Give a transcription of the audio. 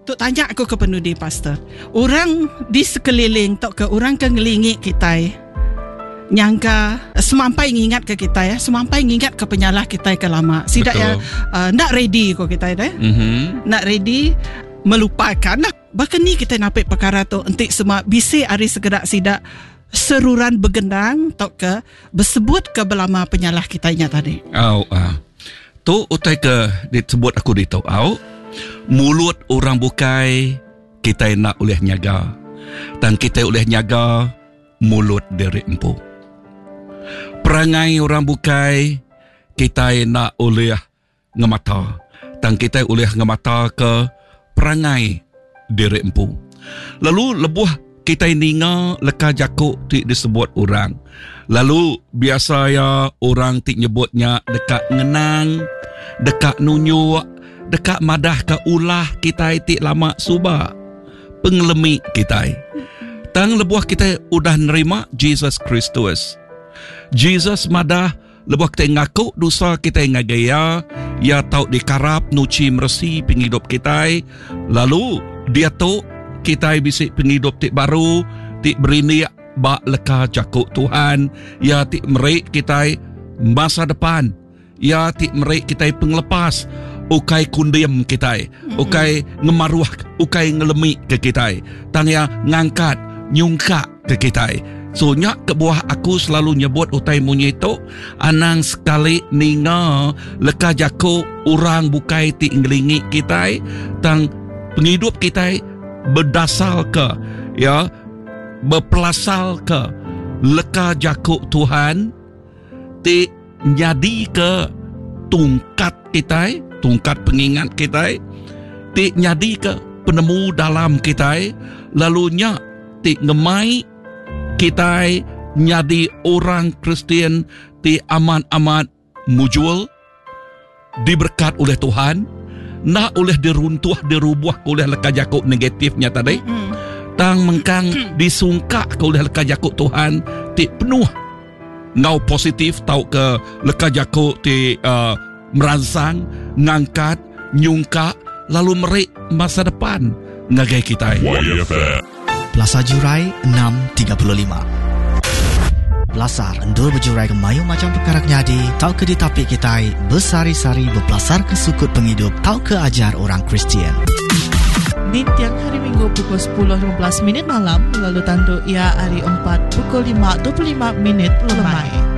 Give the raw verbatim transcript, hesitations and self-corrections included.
Tok tanya aku ke penudi pastor. Orang di sekeliling tok ke orang ke ngelingi kita nyangka semampai ngingat ke kita ya, semampai ngingat ke penyalah kita ke lama. Sidak ya uh, nak ready ko kita ya. Mm-hmm. Nak ready melupakan. Nah, bahkan ni kita napik perkara tu entik semua bisi ari segerak sidak seruran begendang tok ke bersebut ke belama penyalah kitanya tadi. Au ah. Tu utai ke disebut aku di tu au. Mulut orang bukai kita nak oleh nyaga. Dan kita oleh nyaga mulut diri empu. Perangai orang bukai kita nak oleh ngemata. Dan kita oleh ngemata ke perangai diri empu. Lalu lebuh kita ninga leka jakuk ti disebut orang. Lalu biasa ya orang ti nyebutnya dekat ngenang, dekat nunyuk, dekat madah ke ulah kita ti lama suba. Pengelemi kita. Tang lebuh kita udah nerima Jesus Kristus. Jesus madah lebuh kita ngaku dosa kita ngagaya, ya tau dikarap nuci mersi penghidup kita. Lalu dia tu kita bisa penghidup tik baru, tik berini bak leka jakuk Tuhan, ya tik merik kita masa depan, ya tik merik kita penglepas, ukai kundiam kita, ukai ngemaruah, ukai ngelemi ke kita, tang ya ngangkat, nyungka ke kita. So nyak ke buah aku selalu nyebut utai munyi tu, anang sekali ninga leka jakuk orang bukai tik ngelingi kita, tang penghidup kita berdasar ke ya berpelasal ke leka jakuk Tuhan ti nyadi ke tungkat kita, tungkat pengingat kita ti nyadi ke penemu dalam kita, lalunya ti ngemai kita nyadi orang Kristian ti amat-amat mujul diberkat oleh Tuhan, nak oleh diruntuh dirubuh oleh leka jakuk negatifnya tadi. Mm. Tang mengkang disungkak oleh leka jakuk Tuhan ti penuh ngau positif tau ke leka jakuk ti uh, merangsang, ngangkat, nyungkak, lalu merik masa depan ngagai kita. Plaza Jurai enam tiga puluh lima. Belasar endul berjurai ke mayu macam perkara nyadi, tau ke di tapik kita bersari-sari berpelasar ke sukut penghidup, tau ke ajar orang Kristian. Di tiang hari Minggu pukul sepuluh lima belas minit malam, lalu tanduk ia hari empat pukul lima dua puluh lima minit lemai.